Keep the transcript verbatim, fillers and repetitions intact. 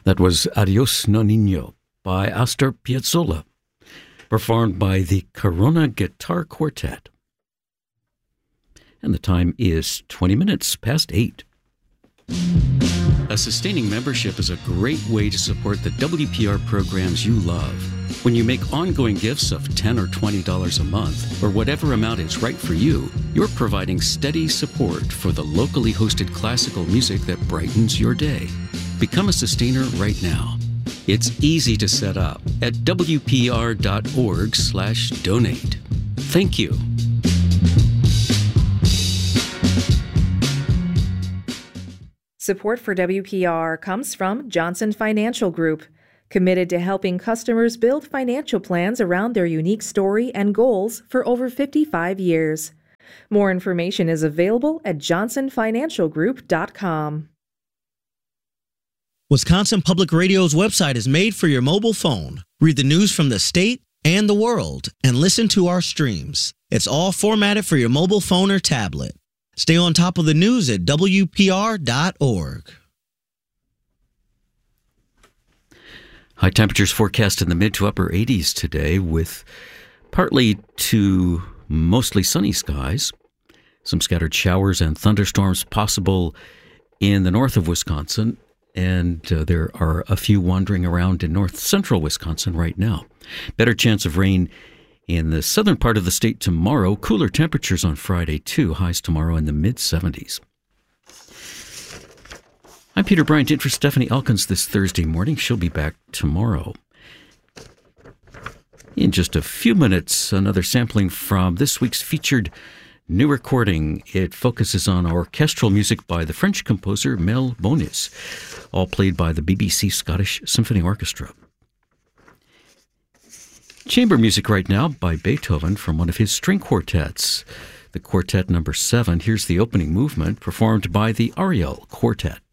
That was Adios Nonino by Astor Piazzolla, performed by the Corona Guitar Quartet. And the time is twenty minutes past eight. A sustaining membership is a great way to support the W P R programs you love. When you make ongoing gifts of ten dollars or twenty dollars a month, or whatever amount is right for you, you're providing steady support for the locally hosted classical music that brightens your day. Become a sustainer right now. It's easy to set up at W P R dot org slash donate. Thank you. Support for W P R comes from Johnson Financial Group, committed to helping customers build financial plans around their unique story and goals for over fifty-five years. More information is available at johnson financial group dot com. Wisconsin Public Radio's website is made for your mobile phone. Read the news from the state and the world and listen to our streams. It's all formatted for your mobile phone or tablet. Stay on top of the news at W P R dot org. High temperatures forecast in the mid to upper eighties today with partly to mostly sunny skies. Some scattered showers and thunderstorms possible in the north of Wisconsin. And uh, there are a few wandering around in north central Wisconsin right now. Better chance of rain in the southern part of the state tomorrow. Cooler temperatures on Friday, too. Highs tomorrow in the mid seventies. I'm Peter Bryant in for Stephanie Elkins this Thursday morning. She'll be back tomorrow. In just a few minutes, another sampling from this week's featured new recording. It focuses on orchestral music by the French composer Mel Bonis, all played by the B B C Scottish Symphony Orchestra. Chamber music right now by Beethoven from one of his string quartets, the Quartet Number Seven. Here's the opening movement performed by the Ariel Quartet.